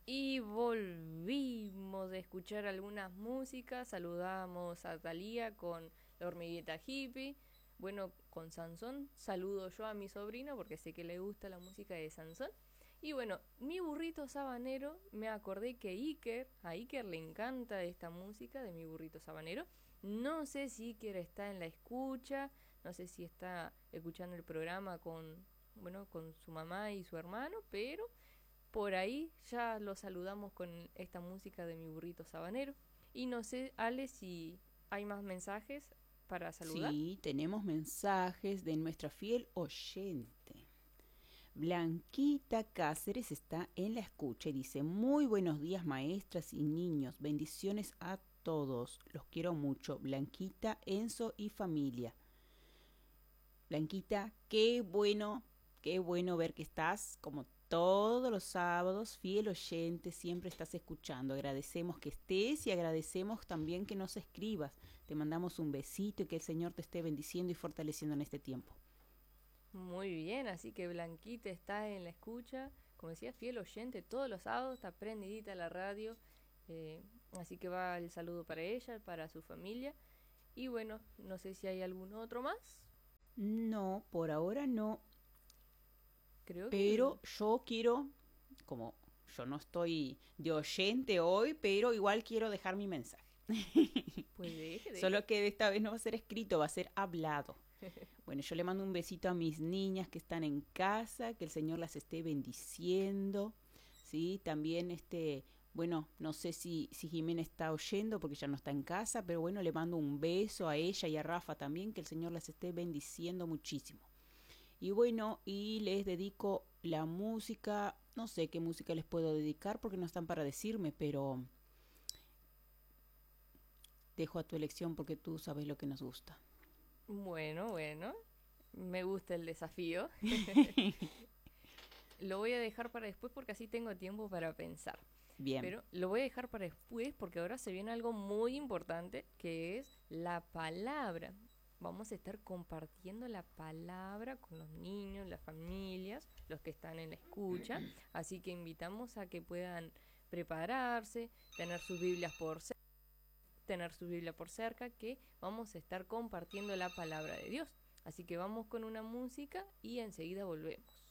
Y volvimos a escuchar algunas músicas. Saludamos a Thalía con La Hormiguita Hippie. Bueno, con Sansón saludo yo a mi sobrino porque sé que le gusta la música de Sansón. Y bueno, mi burrito sabanero, me acordé que a Iker le encanta esta música de mi burrito sabanero. No sé si Iker está en la escucha, no sé si está escuchando el programa con su mamá y su hermano, pero por ahí ya lo saludamos con esta música de mi burrito sabanero. Y no sé, Ale, si hay más mensajes para saludar. Sí, tenemos mensajes de nuestra fiel oyente. Blanquita Cáceres está en la escucha y dice, muy buenos días maestras y niños, bendiciones a todos, los quiero mucho, Blanquita, Enzo y familia. Blanquita, qué bueno ver que estás como todos los sábados, fiel oyente, siempre estás escuchando. Agradecemos que estés y agradecemos también que nos escribas. Te mandamos un besito y que el Señor te esté bendiciendo y fortaleciendo en este tiempo. Muy bien, así que Blanquita está en la escucha. Como decía, fiel oyente, todos los sábados está prendidita a la radio. Así que va el saludo para ella, para su familia. Y bueno, no sé si hay algún otro más. No, por ahora no, Creo que... pero yo quiero, como yo no estoy de oyente hoy, pero igual quiero dejar mi mensaje. Pues deje. Solo que esta vez no va a ser escrito, va a ser hablado. Bueno, yo le mando un besito a mis niñas que están en casa, que el Señor las esté bendiciendo, ¿sí? También, bueno, no sé si Jimena está oyendo porque ya no está en casa, pero bueno, le mando un beso a ella y a Rafa también, que el Señor las esté bendiciendo muchísimo. Y bueno, y les dedico la música, no sé qué música les puedo dedicar porque no están para decirme, pero dejo a tu elección porque tú sabes lo que nos gusta. Bueno, me gusta el desafío. Lo voy a dejar para después porque así tengo tiempo para pensar. Bien. Pero lo voy a dejar para después porque ahora se viene algo muy importante que es la palabra. Vamos a estar compartiendo la palabra con los niños, las familias, los que están en la escucha. Así que invitamos a que puedan prepararse, tener su Biblia por cerca, que vamos a estar compartiendo la palabra de Dios. Así que vamos con una música y enseguida volvemos.